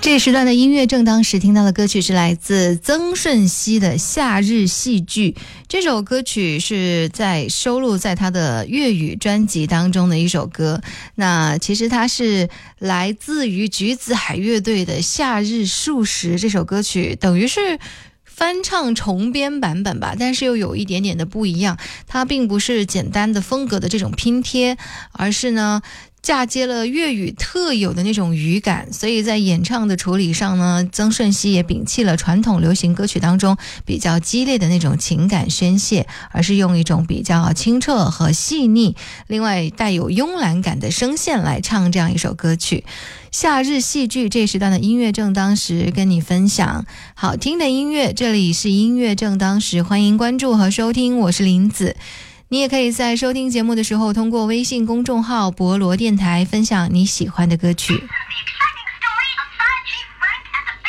这时段的音乐正当时听到的歌曲是来自曾舜晞的《夏日戏剧》。这首歌曲是收录在他的粤语专辑当中的一首歌。那其实它是来自于橘子海乐队的《夏日数十》这首歌曲，等于是翻唱重编版本吧，但是又有一点点的不一样。它并不是简单的风格的这种拼贴，而是呢嫁接了粤语特有的那种语感，所以在演唱的处理上呢，曾舜晞也摒弃了传统流行歌曲当中比较激烈的那种情感宣泄，而是用一种比较清澈和细腻，另外带有慵懒感的声线来唱这样一首歌曲。夏日戏剧这时段的音乐正当时跟你分享好听的音乐，这里是音乐正当时，欢迎关注和收听，我是林子。你也可以在收听节目的时候通过微信公众号博罗电台分享你喜欢的歌曲。